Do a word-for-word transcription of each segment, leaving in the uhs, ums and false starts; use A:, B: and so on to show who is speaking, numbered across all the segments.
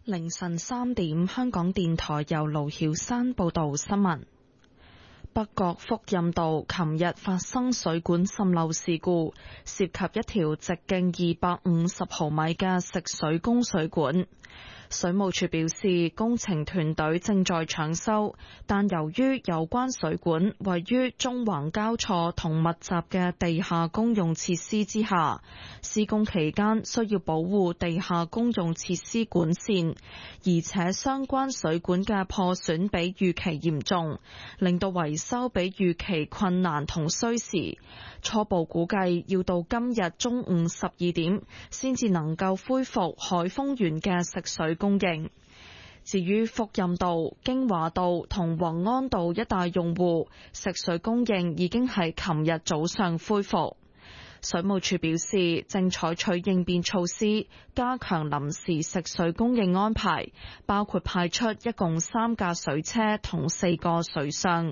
A: 凌晨三點，香港電台由盧曉山報道新聞。北角福蔭道琴日發生水管滲漏事故，涉及一條直徑二百五十毫米嘅食水供水管。水務署表示，工程團隊正在搶修，但由於有關水管位於縱橫交錯同密集嘅地下公用設施之下，施工期間需要保護地下公用設施管線，而且相關水管嘅破損比預期嚴重，令到維修比預期困難同需時。初步估計要到今日中午十二點先至能夠恢復海豐園嘅食水供應。至於福蔭道、京華道同宏安道一帶用戶，食水供應已經係琴日早上恢復。水務署表示，正採取應變措施，加強臨時食水供應安排，包括派出一共三架水車同四個水箱。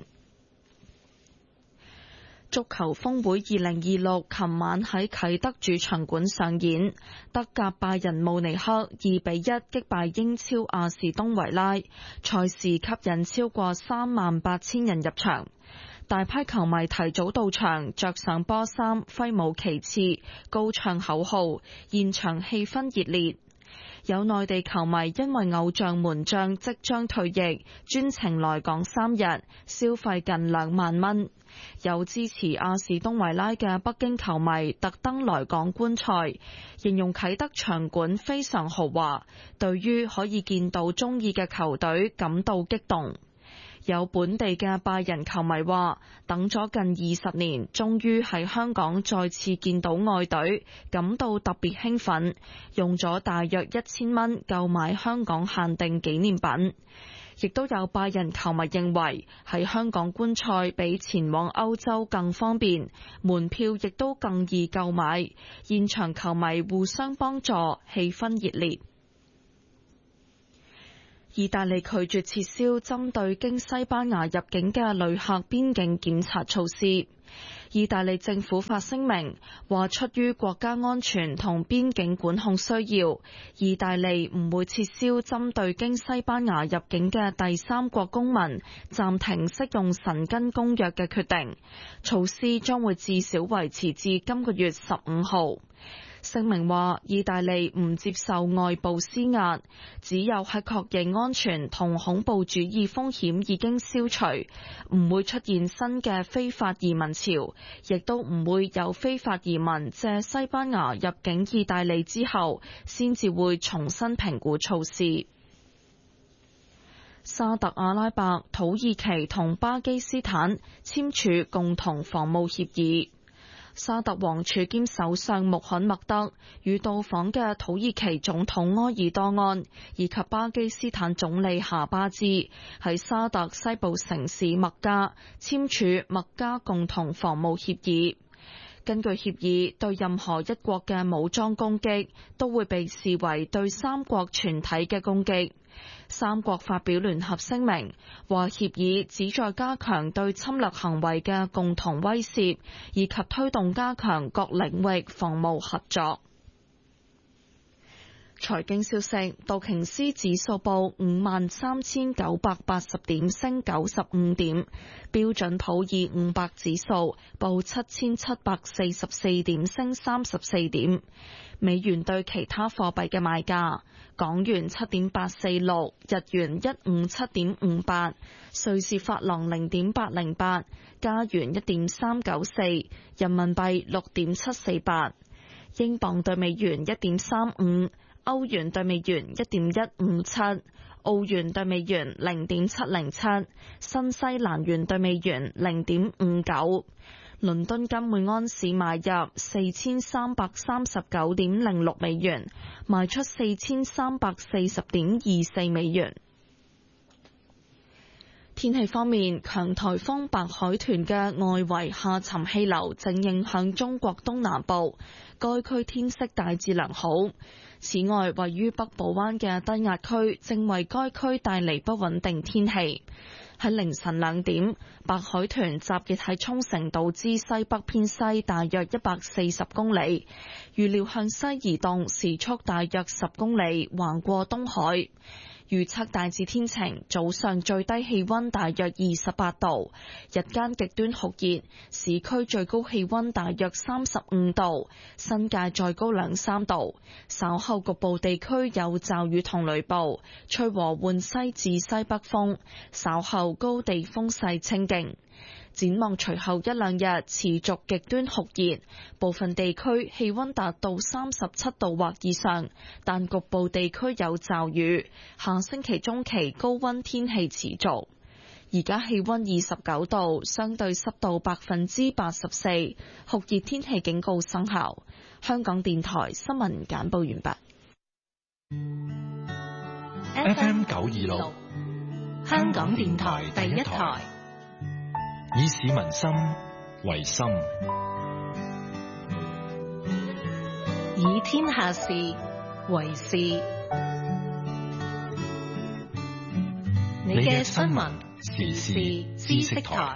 A: 足球峰會二零二六琴晚喺啟德主場館上演，德甲拜仁慕尼黑二比一擊敗英超阿士東維拉，賽事吸引超過三萬八千人入場。大批球迷提早到場，着上波衫，揮舞旗幟，高唱口號，現場氣氛熱烈。有內地球迷因為偶像門將即將退役，專程來港三日，消費近兩萬蚊。有支持阿士東維拉嘅北京球迷特登來港觀賽，形容啟德場館非常豪華，對於可以見到中意嘅球隊感到激動。有本地嘅拜仁球迷話，等咗近二十年，終於喺香港再次見到愛隊，感到特別興奮，用咗大約一千蚊購買香港限定紀念品。亦都有拜仁球迷認為喺香港觀賽比前往歐洲更方便，門票亦都更易購買，現場球迷互相幫助，氣氛熱烈。意大利拒絕撤銷針對經西班牙入境嘅旅客邊境檢查措施。意大利政府發聲明話，出於國家安全同邊境管控需要，意大利唔會撤銷針對經西班牙入境嘅第三國公民暫停適用申根公約嘅決定。措施將會至少維持至今個月十五號。聲明話，意大利唔接受外部施壓，只有喺確認安全同恐怖主義風險已經消除，唔會出現新嘅非法移民潮，亦都唔會有非法移民借西班牙入境意大利之後，先至會重新評估措施。沙特阿拉伯、土耳其同巴基斯坦簽署共同防務協議。沙特王儲兼首相穆罕默德與到訪嘅土耳其總統埃爾多安以及巴基斯坦總理夏巴茲喺沙特西部城市麥加簽署麥加共同防務協議。根據協議，對任何一國嘅武裝攻擊都會被視為對三國全體嘅攻擊。三國發表聯合聲明，話協議旨在加強對侵略行為嘅共同威懾，以及推動加強各領域防務合作。財經消息，道瓊斯指數報五萬三千九百八十點，升九十五點；標準普爾五百指數報七千七百四十四點，升三十四點。美元對其他貨幣嘅賣價：港元七點八四六，日元一五七點五八，瑞士法郎零點八零八，加元一點三九四，人民幣六點七四八，英鎊對美元一點三五。歐元對美元一點一五七，澳元對美元零點七零七，新西蘭元對美元零點五九。倫敦金每安士買入四千三百三十九點零六美元，賣出四千三百四十點二四美元。天氣方面，強颱風白海豚嘅外圍下沉氣流正影響中國東南部，該區天色大致良好。此外，位於北部灣嘅低壓區正為該區帶嚟不穩定天氣。 喺凌晨兩點，白海豚集結喺沖繩島之西北偏西大約一百四十公里，預料向西移動，時速大約十公里，橫過東海。預測大致天晴，早上最低氣溫大約二十八度，日間極端酷熱，市區最高氣溫大約三十五度，新界再高兩三度。稍後局部地區有驟雨同雷暴，吹和緩西至西北風，稍後高地風勢清勁。展望隨後一兩日持續極端酷熱，部分地區氣溫達到三十七度或以上，但局部地區有驟雨。下星期中期高溫天氣持續。而家氣溫二十九度，相對濕度百分之八十四，酷熱天氣警告生效。香港電台新聞簡報完畢。
B: F M 九二六，香港電台第一台。以市民心為心，
C: 以天下事為事。你嘅新聞時事知識台。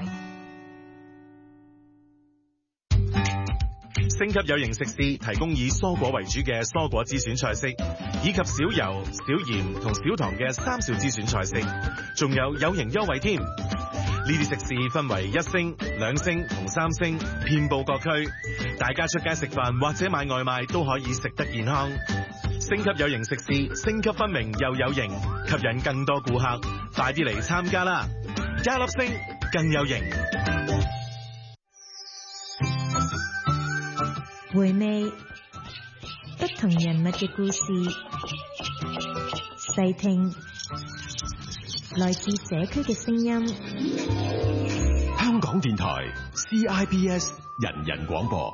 D: 星級有型食肆提供以蔬果為主嘅蔬果之選菜式，以及少油、少鹽同少糖嘅三少之選菜式，仲有有型優惠添。呢啲食肆分為一星、兩星同三星，遍佈各區。大家出街食飯或者買外賣都可以食得健康。星級有型食肆，星級分明又有型，吸引更多顧客。快啲嚟參加啦！加粒星更有型。
E: 回味不同人物嘅故事，細聽來自社區嘅聲音。
B: 香港電台 C I B S 人人廣播。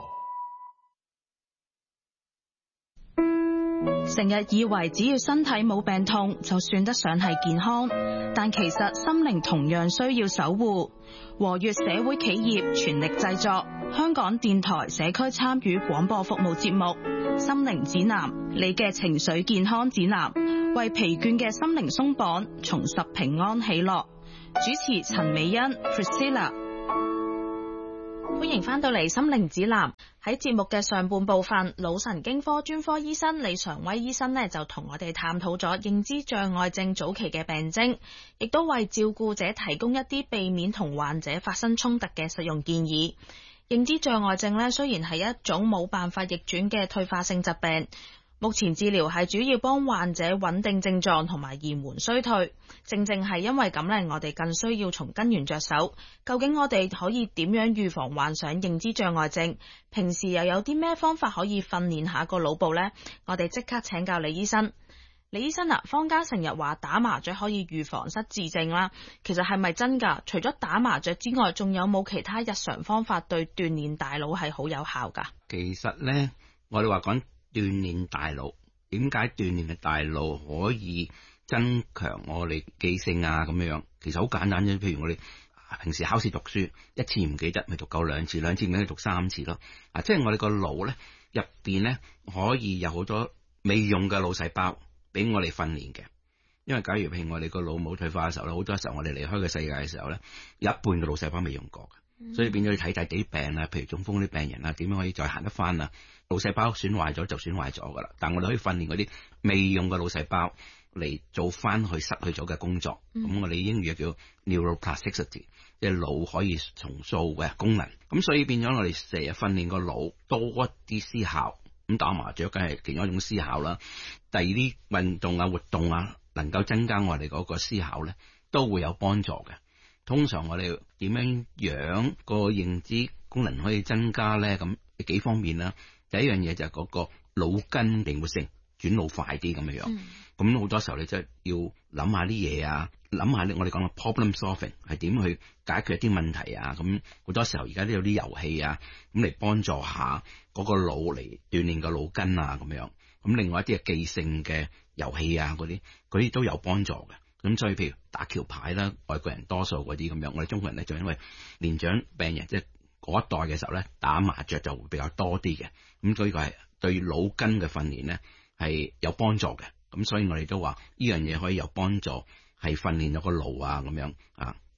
F: 成日以為只要身體冇病痛就算得上係健康，但其實心靈同樣需要守護。和悅社會企業全力製作香港電台社區參與廣播服務節目《心靈指南》，你嘅情緒健康指南，為疲倦嘅心靈鬆綁，重拾平安喜樂。主持陳美欣 Priscilla。歡迎翻到嚟心靈指南。喺節目嘅上半部分，腦神經科專科醫生李常威醫生呢就同我哋探討咗認知障礙症早期嘅病徵，亦都為照顧者提供一啲避免同患者發生衝突嘅實用建議。認知障礙症呢雖然係一種冇辦法逆轉嘅退化性疾病，目前治療係主要幫患者穩定症狀同埋延緩衰退。正正係因為咁呢，我哋更需要從根源着手。究竟我哋可以點樣預防患上認知障礙症？平時又有啲咩方法可以訓練下個腦部呢？我哋即刻請教李醫生。李醫生啊，坊間成日話打麻雀可以預防失智症啦，其實係咪真㗎？除咗打麻雀之外，仲有冇其他日常方法對鍛鍊大腦係好有效㗎？
G: 其實呢，我哋話講鍛鍊大腦，點解鍛鍊嘅大腦可以增強我哋記性啊？咁樣其實好簡單啫。譬如我哋平時考試讀書，一次唔記得，咪讀夠兩次，兩次唔記得讀三次咯。啊，即係我哋個腦咧入邊咧可以有好多未用嘅腦細胞俾我哋訓練嘅。因為假如譬如我哋個腦冇退化嘅時候咧，好多時候我哋離開個世界嘅時候咧，有一半嘅腦細胞未用過嘅。所以變咗你睇睇啲病啊，譬如中風啲病人啊，點樣可以再行得翻啊？腦細胞損壞咗就損壞咗噶啦，但我哋可以訓練嗰啲未用嘅腦細胞嚟做翻佢失去咗嘅工作。咁、嗯、我哋英語叫 neuroplasticity， 即係腦可以重塑嘅功能。咁所以變咗我哋成日訓練個腦多一啲思考。咁打麻雀梗係其中一種思考啦。第二啲運動啊、活動啊，能夠增加我哋嗰個思考咧，都會有幫助嘅。通常我哋點樣樣個認知功能可以增加咧？咁幾方面啦。第一樣嘢就係嗰個腦筋靈活性轉腦快啲咁樣樣。咁好、嗯、多時候你真係要諗下啲嘢啊，諗下啲我哋講嘅 problem solving 係點去解決一啲問題啊。咁好多時候而家都有啲遊戲啊，咁嚟幫助下嗰個腦嚟鍛鍊個腦筋啊咁樣。咁另外一啲係記性嘅遊戲啊，嗰啲嗰啲都有幫助嘅。咁所以譬如打橋牌啦，外國人多數嗰啲咁樣，我哋中國人咧就因為年長病人即係嗰一代嘅時候咧，打麻雀就會比較多啲嘅。咁所以個係對腦筋嘅訓練咧係有幫助嘅。咁所以我哋都話呢樣嘢可以有幫助，係訓練咗個腦啊咁樣啊。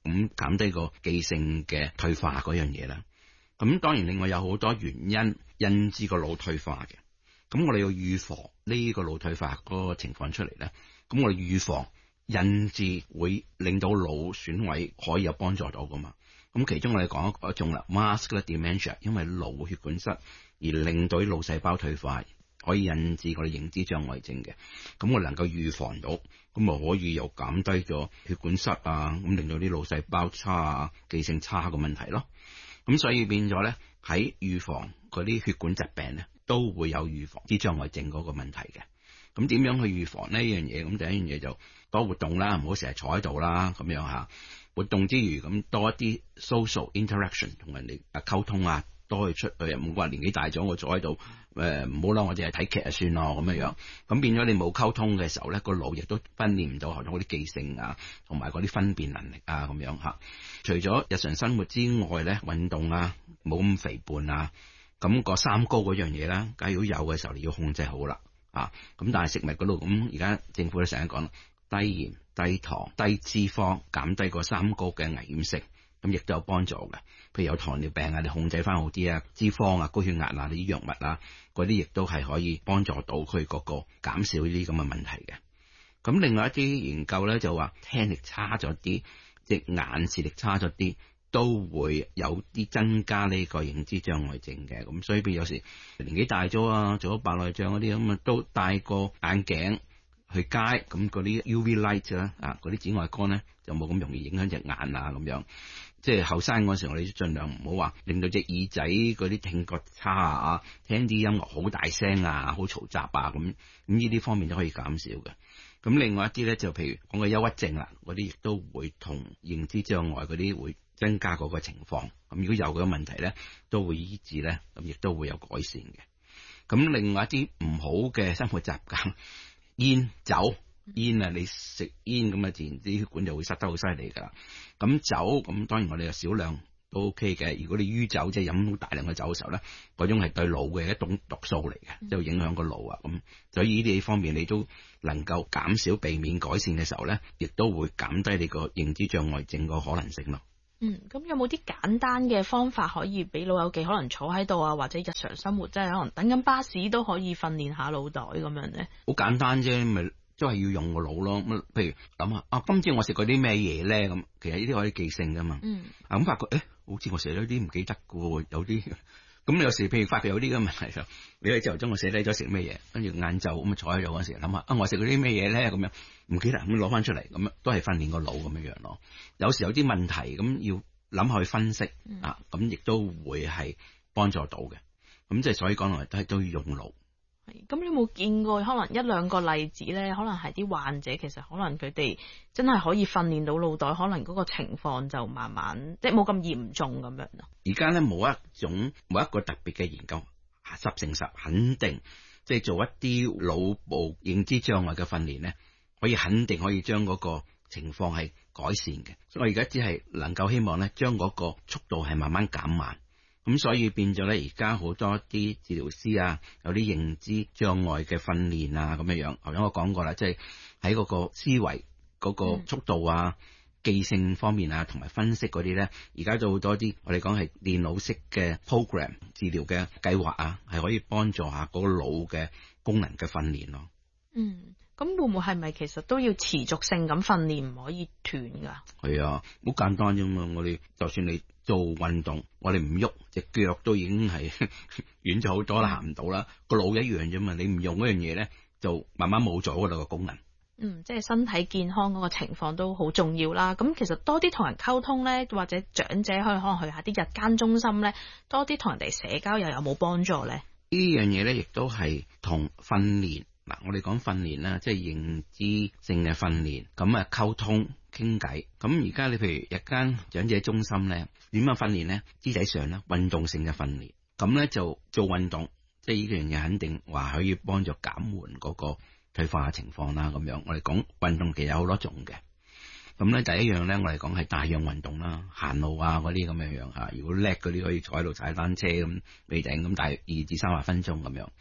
G: 咁減低個記性嘅退化嗰樣嘢啦。咁當然另外有好多原因引致個腦退化嘅，咁我哋要預防呢個腦退化嗰個情況出嚟咧。咁我哋預防引致會令到腦損毀可以有幫助到噶嘛。咁其中我哋講一種啦 ，vascular dementia， 因為腦血管塞而令到啲腦細胞退化，可以引致我哋認知障礙症嘅。咁我能夠預防到，咁啊可以又減低咗血管塞啊，咁令到啲腦細胞差啊、記性差嘅問題咯。咁所以變咗咧，喺預防嗰啲血管疾病咧，都會有預防啲障礙症嗰個問題嘅。咁點樣去預防呢樣嘢？咁第一樣嘢就多活動啦，唔好成日坐喺度啦，咁樣嚇。活動之餘，咁多一啲 social interaction 同人哋啊溝通啊，多去出去。唔好話年紀大咗，我坐喺度誒唔好啦，我淨係睇劇就算咯咁樣樣。咁變咗你冇溝通嘅時候咧，個腦亦都訓練唔到嗰啲記性啊，同埋嗰啲分辨能力啊咁樣嚇。除咗日常生活之外咧，運動啊，冇咁肥胖啊，咁個三高嗰樣嘢啦，假如有嘅時候你要控制好啦啊。咁但係食物嗰度咁，而家政府都成日講低鹽、低糖、低脂肪，減低個三高嘅危險性，咁亦都有幫助嘅。譬如有糖尿病啊，你控制翻好啲啊，脂肪啊、高血壓啊，你啲藥物啊，嗰啲亦都係可以幫助到佢嗰個減少呢啲咁嘅問題嘅。咁另外一啲研究咧就話聽力差咗啲，隻眼視力差咗啲，都會有啲增加呢個認知障礙症嘅。咁所以譬如有時年紀大咗啊，做咗白內障嗰啲咁啊，都戴個眼鏡去街，咁嗰啲 U V light 啦，啊嗰啲紫外光咧就冇咁容易影響隻眼啊咁樣。即係後生嗰時，我哋盡量唔好話令到隻耳仔嗰啲聽覺差啊，聽啲音樂好大聲啊，好嘈雜啊咁，咁呢啲方面都可以減少嘅。咁另外一啲咧就譬如講個憂鬱症啦，嗰啲亦都會同認知障礙嗰啲會增加嗰個情況。咁如果有個問題咧，都會醫治咧，咁亦都會有改善嘅。咁另外一啲唔好嘅生活習慣，煙酒。煙啊，你食煙咁啊，自然啲血管就會塞得好犀利噶啦。咁酒咁當然我哋有少量都 OK 嘅。如果你酗酒，即係飲好大量嘅酒嘅時候咧，嗰種係對腦嘅一種毒素嚟嘅，即係影響個腦啊。咁所以呢啲方面你都能夠減少避免改善嘅時候咧，亦都會減低你個認知障礙症個可能性咯。
H: 嗯，咁有冇啲簡單嘅方法可以俾老友記可能坐喺度啊，或者日常生活即係可能等緊巴士都可以訓練下腦袋咁樣咧？好
G: 簡單啫，咪〜都係要用個腦咯，咁譬如諗下啊，今朝我食過啲咩嘢咧？咁其實呢啲可以記性噶嘛。嗯。啊咁發覺，誒，好似我寫咗啲唔記得噶喎，有啲咁有時譬如發覺有啲咁嘅問題，你喺朝頭早我寫低咗食咩嘢，跟住晏晝咁啊坐喺度嗰時諗下啊，我食過啲咩嘢咧？咁樣唔記得咁攞翻出嚟，咁樣都係訓練個腦咁樣樣咯。有時有啲問題咁要諗下去分析、嗯、啊，咁亦都會係幫助到嘅。咁即係所以講來都係都要用腦。
H: 咁你有冇見過可能一兩個例子咧？可能係啲患者其實可能佢哋真係可以訓練到腦袋，可能嗰個情況就慢慢即係冇咁嚴重咁樣咯。
G: 而家咧冇一種冇一個特別嘅研究十成十肯定，即係做一啲腦部認知障礙嘅訓練咧，可以肯定可以將嗰個情況係改善嘅。所以我而家只係能夠希望咧，將嗰個速度係慢慢減慢。咁所以變咗咧，而家好多啲治療師啊，有啲認知障礙嘅訓練啊，咁樣樣。頭先我講過啦，即係喺嗰個思維嗰個速度啊、嗯、記性方面啊，同埋分析嗰啲咧，而家都好多啲我哋講係電腦式嘅 program 治療嘅計劃啊，係可以幫助下嗰個腦嘅功能嘅訓練咯。
H: 嗯。咁會唔會係咪其實都要持續性咁訓練，唔可以斷噶？係
G: 啊，好簡單啫嘛！我哋就算你做運動，我哋唔喐隻腳都已經係軟咗好多啦，行唔到啦。個腦一樣啫嘛，你唔用嗰樣嘢咧，就慢慢冇咗嗰度個功能。
H: 嗯，即係身體健康嗰個情況都好重要啦。咁其實多啲同人溝通咧，或者長者可以可能去下啲日間中心咧，多啲同人哋社交又有冇幫助咧？
G: 呢樣嘢咧，亦都係同訓練。嗱，我哋講訓練啦，即係認知性嘅訓練，咁啊溝通傾偈。咁而家你譬如日間長者中心咧，點樣訓練咧？肢體上咧，運動性嘅訓練。咁咧就做運動，即係呢樣嘢肯定話可以幫助減緩嗰個退化嘅情況啦。咁樣我哋講運動其實有好多種嘅。咁咧第一樣咧，我哋講係大量運動啦，行路啊嗰啲咁樣樣嚇。如果叻嗰啲可以坐喺度踩單車咁，未定咁大二至三十分鐘咁樣。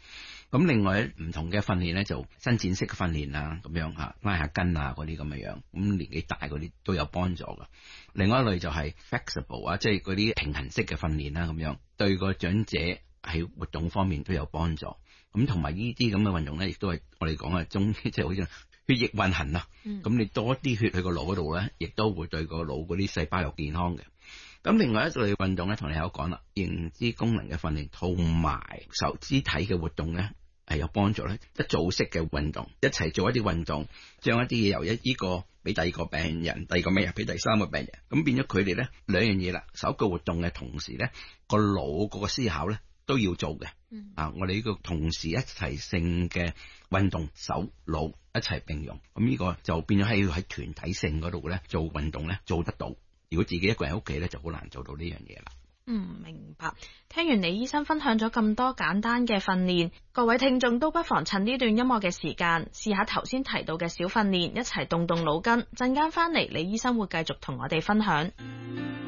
G: 咁另外唔同嘅訓練咧，就伸展式嘅訓練啊，咁樣嚇拉下筋啊嗰啲咁嘅樣，咁年紀大嗰啲都有幫助㗎。另外一類就係 flexible 啊，即係嗰啲平衡式嘅訓練啦，咁樣對個長者喺活動方面都有幫助。咁同埋呢啲咁嘅運動咧，亦都係我哋講嘅中，即係好似血液運行啊。咁、嗯、你多啲血去個腦嗰度咧，亦都會對個腦嗰啲細胞有健康嘅。咁另外一類運動咧，同你有講啦，認知功能嘅訓練同埋受肢體嘅活動咧係有幫助咧。一組式嘅運動，一齊做一啲運動，將一啲嘢由一呢個俾第二個病人，第二個咩啊俾第三個病人，咁變咗佢哋咧兩樣嘢啦。手腳活動嘅同時咧，個腦嗰個思考咧都要做嘅。嗯、啊，我哋呢個同時一齊性嘅運動，手腦一齊並用，咁呢個就變咗喺喺團體性嗰度咧做運動咧做得到。如果自己一個人喺屋企咧，就好難做到呢樣嘢啦。
H: 嗯，明白。聽完李醫生分享咗咁多簡單嘅訓練，各位聽眾都不妨趁呢段音樂嘅時間，試下頭先提到嘅小訓練，一齊動動腦筋。陣間翻嚟，李醫生會繼續同我哋分享。